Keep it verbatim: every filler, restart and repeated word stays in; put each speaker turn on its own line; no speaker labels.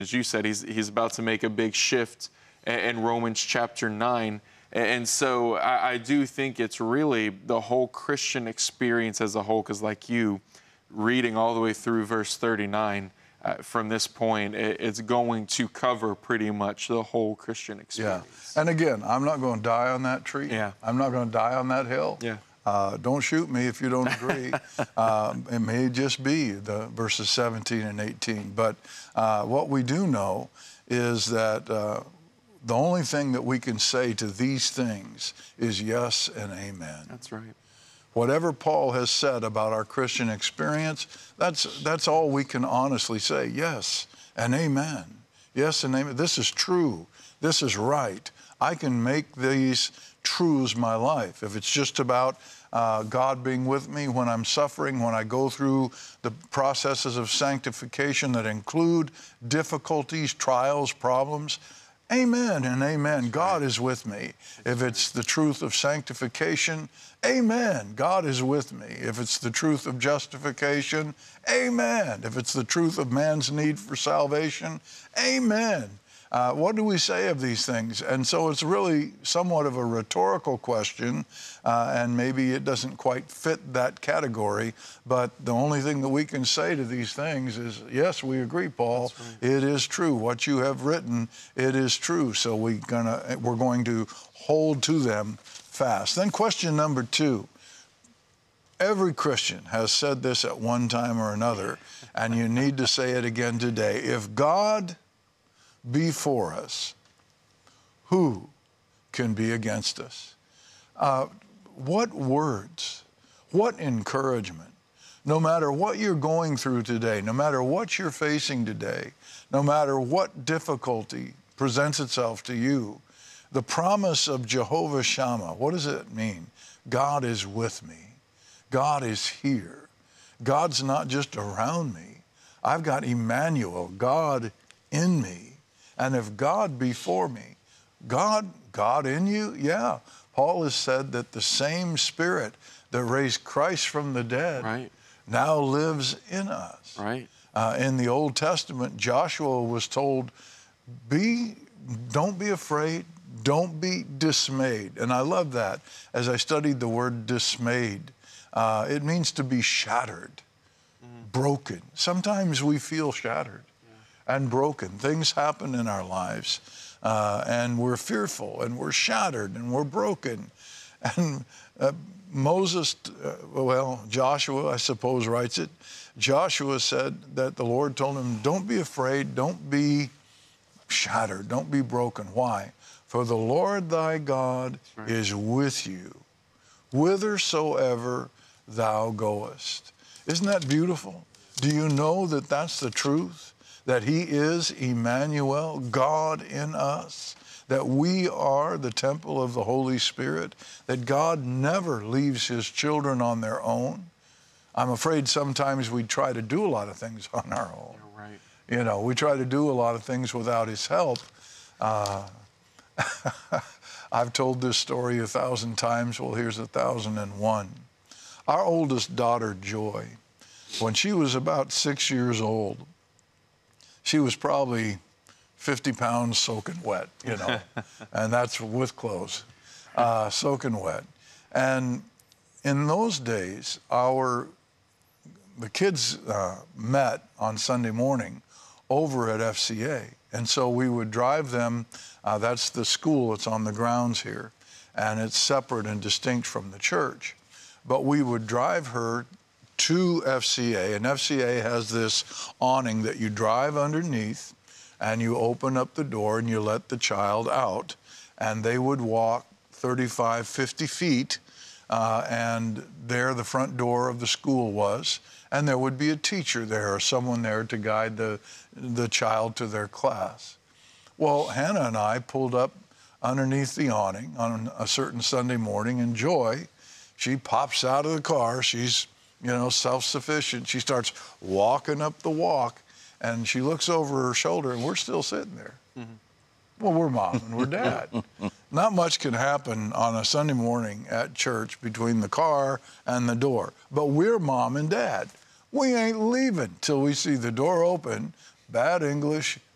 As you said, he's, he's about to make a big shift in, in Romans chapter nine. And so I, I do think it's really the whole Christian experience as a whole, because like you, reading all the way through verse thirty-nine, uh, from this point, it, it's going to cover pretty much the whole Christian experience.
Yeah. And again, I'm not going to die on that tree.
Yeah.
I'm not going to die on that hill.
Yeah.
Uh, don't shoot me if you don't agree. um, it may just be the verses seventeen and eighteen. But uh, what we do know is that uh, the only thing that we can say to these things is yes and amen.
That's right.
Whatever Paul has said about our Christian experience, that's, that's all we can honestly say. Yes and amen. Yes and amen. This is true. This is right. I can make these truths my life. If it's just about uh, God being with me when I'm suffering, when I go through the processes of sanctification that include difficulties, trials, problems, amen and amen. God is with me. If it's the truth of sanctification, amen. God is with me. If it's the truth of justification, amen. If it's the truth of man's need for salvation, amen. Uh, what do we say of these things? And so it's really somewhat of a rhetorical question, uh, and maybe it doesn't quite fit that category, but the only thing that we can say to these things is, yes, we agree, Paul. Right. It is true. What you have written, it is true. So we gonna, we're going to hold to them fast. Then question number two. Every Christian has said this at one time or another, and you need to say it again today. If God be for us, who can be against us? Uh, what words, what encouragement. No matter what you're going through today, no matter what you're facing today, no matter what difficulty presents itself to you, the promise of Jehovah Shammah, what does it mean? God is with me. God is here. God's not just around me. I've got Emmanuel, God in me. And if God be for me, God, God in you? Yeah. Paul has said that the same Spirit that raised Christ from the dead
right.
now lives in us.
Right.
Uh, in the Old Testament, Joshua was told, be, don't be afraid, don't be dismayed. And I love that. As I studied the word dismayed, uh, it means to be shattered, mm. broken. Sometimes we feel shattered and broken. Things happen in our lives, uh, and we're fearful, and we're shattered, and we're broken. And uh, Moses, uh, well, Joshua, I suppose, writes it. Joshua said that the Lord told him, don't be afraid, don't be shattered, don't be broken. Why? For the Lord thy God right. is with you, whithersoever thou goest. Isn't that beautiful? Do you know that that's the truth? That he is Emmanuel, God in us, that we are the temple of the Holy Spirit, that God never leaves his children on their own. I'm afraid sometimes we try to do a lot of things on our own.
You're right.
You know, we try to do a lot of things without his help. Uh, I've told this story a thousand times. Well, here's a thousand and one. Our oldest daughter, Joy, when she was about six years old, she was probably fifty pounds soaking wet, you know, and that's with clothes, uh, soaking wet. And in those days, our, the kids uh, met on Sunday morning over at F C A. And so we would drive them, uh, that's the school, it's on the grounds here, and it's separate and distinct from the church. But we would drive her to F C A, and F C A has this awning that you drive underneath, and you open up the door and you let the child out, and they would walk thirty-five, fifty feet, uh, and there the front door of the school was, and there would be a teacher there or someone there to guide the, the child to their class. Well, Hannah and I pulled up underneath the awning on a certain Sunday morning, and Joy, she pops out of the car, she's you know, self-sufficient. She starts walking up the walk, and she looks over her shoulder, and we're still sitting there. Mm-hmm. Well, we're mom and we're dad. Not much can happen on a Sunday morning at church between the car and the door, but we're mom and dad. We ain't leaving till we see the door open, bad English,